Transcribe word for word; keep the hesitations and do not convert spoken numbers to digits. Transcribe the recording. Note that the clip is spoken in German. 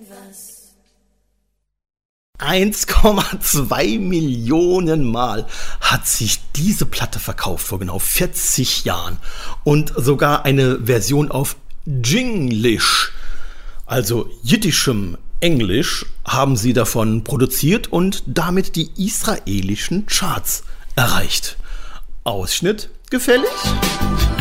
eins Komma zwei Millionen Mal hat sich diese Platte verkauft vor genau vierzig Jahren und sogar eine Version auf Jinglish, also jiddischem Englisch, haben sie davon produziert und damit die israelischen Charts erreicht. Ausschnitt gefällig?